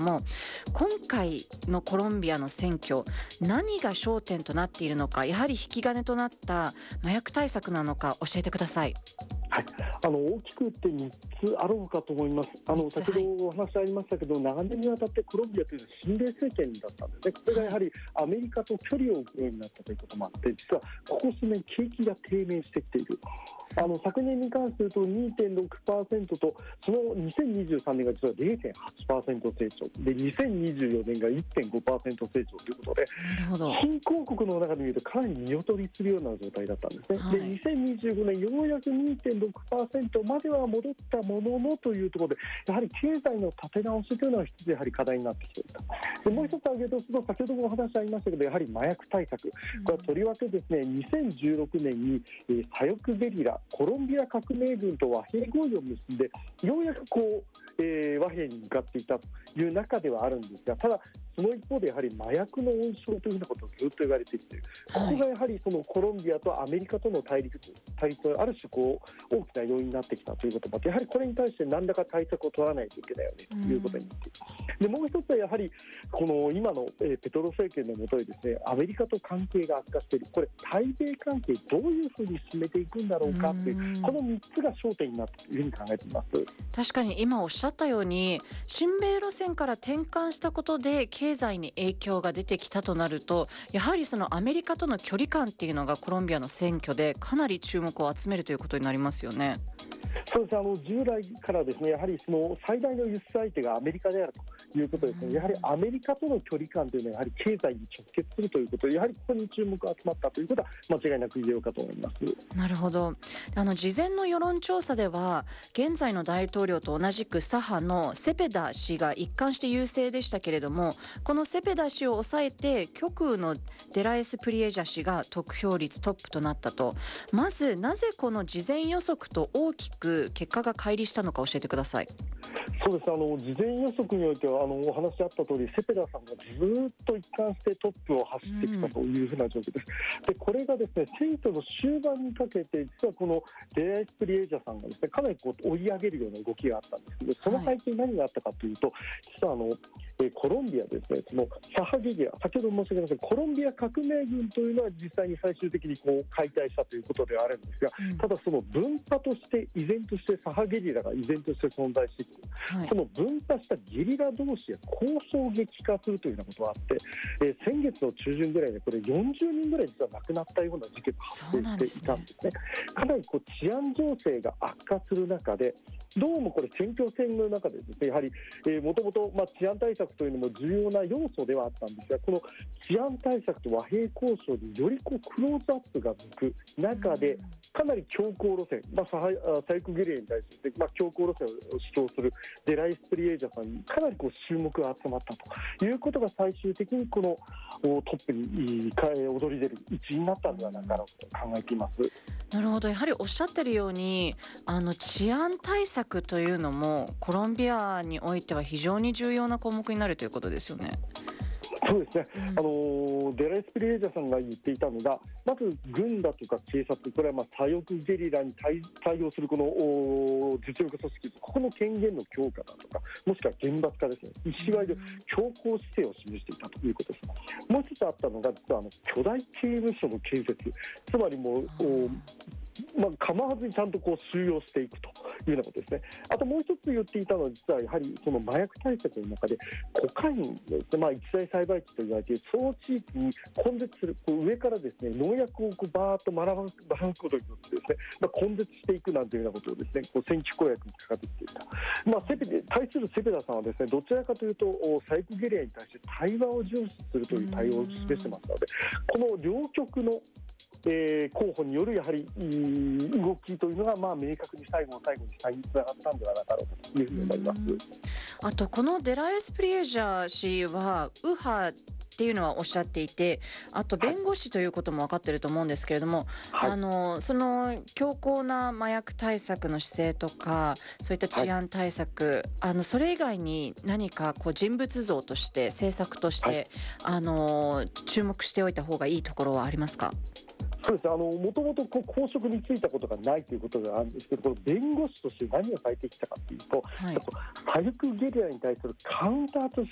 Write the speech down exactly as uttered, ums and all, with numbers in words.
も、今回のコロンビアの選挙、何が焦点となっているのか、やはり引き金となった麻薬対策なのか教えてください。 はい、あの大きく言ってみっつあろうかと思います。あの先ほどお話ありましたけど、長年にわたってコロンビアというのは親米政権だったんですね。これがやはりアメリカと距離を置くようになったということもあって、実はここ数年景気が低迷してきている。あの昨年に関して言うと にてんろくパーセント と、そのにせんにじゅうさんねんが実は れいてんはちパーセント 成長で、にせんにじゅうよねんが いってんごパーセント 成長ということで、 なるほど。 新興国の中で見るとかなり見劣りするような状態だったんですね、はい、でにせんにじゅうごねんようやく にてんろくパーセント までは戻ったもののというところで、やはり経済の立て直しというのは一つやはり課題になってきていると。でもう一つ挙げるとすると、先ほどもお話ありましたけど、やはり麻薬対策、これはとりわけですね、にせんじゅうろくねんに、えー、左翼ゲリラコロンビア革命軍と和平合意を結んで、ようやくこう、えー、和平に向かっていたという中ではあるんですが、ただその一方でやはり麻薬の温床というようなことをずっと言われてきている、ここがやはりそのコロンビアとアメリカとの対立、対立のある種こう大きな要因になってきたということもあって、やはりこれに対して何らか対策を取らないといけないよねということになっている。でもう一つはやはりこの今の、えー、ペトロ政権の下でですね、アメリカと関係が悪化している、これ対米関係どういうふうに進めていくんだろうかという、このみっつが焦点になっているというふうに考えています。 確かに今おっしゃったように、親米路線から転換したことで経済に影響が出てきたとなると、やはりそのアメリカとの距離感っていうのがコロンビアの選挙でかなり注目を集めるということになりますよね。 そうですね、あの従来からですね、やはりその最大の輸出相手がアメリカであるということですね。やはりアメリカとの距離感というのはやはり経済に直結するということで、やはりここに注目が集まったということは間違いなく言えようかと思います。 なるほど。あの事前の世論調査では、現在の大統領と同じく左派のセペダ氏が一貫して優勢でしたけれども、このセペダ氏を抑えて極右のデラエスプリエジャ氏が得票率トップとなったと。まずなぜこの事前予測と大きく結果が乖離したのか教えてください。 そうです、あの事前予測においてはあのお話あった通り、セペダさんがずっと一貫してトップを走ってきたというふうな状況です。うん、でこれがですね、選挙の終盤にかけて実はこのデラエスプリエジャさんがですね、かなりこう追い上げるような動きがあったんですけど、その背景に何があったかというと、はい、実はあのえコロンビアですね、その左派ゲリラ、先ほど申し上げましたコロンビア革命軍というのは実際に最終的にこう解体したということではあるんですが、うん、ただその分派として依然として左派ゲリラが依然として存在している、はい、その分派したゲリラ同士で抗争激化するというようなことがあって、えー、先月の中旬ぐらいでこれよんじゅうにんぐらい実は亡くなったような事件が発生していたんですね。かなりこう治安情勢が悪化する中で、どうもこれ選挙戦の中でですね、やはりもともと治安対策というのも重要な要素ではあったんですが、この治安対策と和平交渉によりこうクローズアップが向く中で、かなり強硬路線、まあ、左翼ゲリラに対して、まあ、強硬路線を主張するデライスプリエージャさんにかなりこう注目が集まったということが最終的にこのトップに躍り出る一因になったのではなかろうと考えています。 なるほど。やはりおっしゃってるように、あの治安対策というのもコロンビアにおいては非常に重要な項目になるということですよね。 そうですね、うん、あのデラエスプリエージャさんが言っていたのが、まず軍だとか警察、これはまあ左翼ゲリラに 対, 対応するこの実力組織、ここの権限の強化だとか、もしくは厳罰化ですね、いわゆる強硬姿勢を示していたということです。もう一つあったのが、実はあの巨大刑務所の建設、つまりもう、まあ、構わずにちゃんとこう収容していくというようなことですね。あともう一つ言っていたのは、実はやはりその麻薬対策の中でコカインですね、まあ、一大栽培地と言われているその地域に根絶する、こう上からですね農薬をこうバーッとばらまくことによってですね、まあ、根絶していくなんていうようなことをですね、こう選挙公約にかかってきていた。まあ、セペ対するセペダさんはですね、どちらかというと左翼ゲリラに対して対話を重視するという対応を示してますので、この両極のえー、候補によるやはり動きというのが、まあ、明確に最後の最後に再につながったんではなかろうというふうに思います。 あとこのデラエスプリエージャ氏は右派っていうのはおっしゃっていて、あと弁護士ということも分かっていると思うんですけれども、はい、あのその強硬な麻薬対策の姿勢とか、そういった治安対策、はい、あのそれ以外に何かこう人物像として政策として、はい、あの注目しておいた方がいいところはありますか？ そうですね、あのもともと公職に就いたことがないということがあるんですけど、この弁護士として何をされてきたかというと、はい、左翼ゲリラに対するカウンターとし